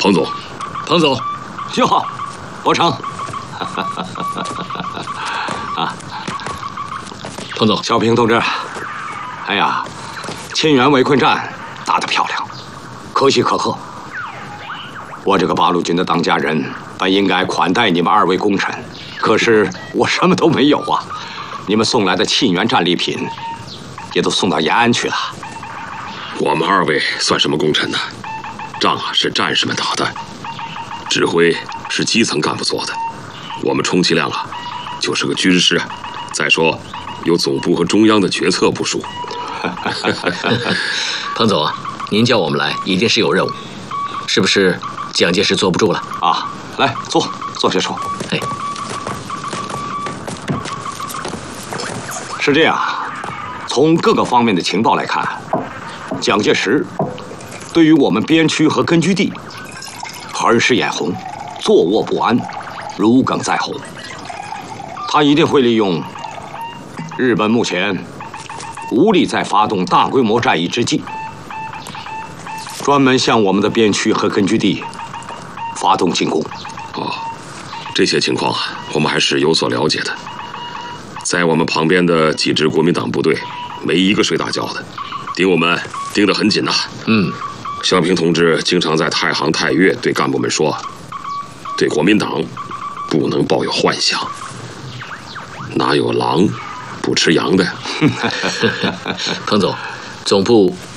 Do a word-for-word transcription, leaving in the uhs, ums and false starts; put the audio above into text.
彭总， 彭总， 哟，伯承，啊， 彭总， 小平同志，哎呀，沁园围困战打得漂亮，可喜可贺。我这个八路军的当家人，本应该款待你们二位功臣，可是我什么都没有啊！你们送来的沁园战利品，也都送到延安去了。 我们二位算什么功臣呢？仗啊是战士们打的，指挥是基层干部做的，我们充其量啊就是个军师。再说，有总部和中央的决策部署。 彭总啊，您叫我们来，一定是有任务，是不是？蒋介石坐不住了啊！来坐，坐下说。 哎， 是这样，从各个方面的情报来看，蒋介石对于我们边区和根据地横尸眼红，坐卧不安，如鲠在喉。他一定会利用日本目前无力再发动大规模战役之际，专门向我们的边区和根据地发动进攻。 哦，这些情况啊，我们还是有所了解的。在我们旁边的几支国民党部队，没一个睡大觉的，盯我们盯得很紧呐、啊。 嗯， 小平同志经常在太行太岳对干部们说，对国民党不能抱有幻想，哪有狼不吃羊的？ 彭总，总部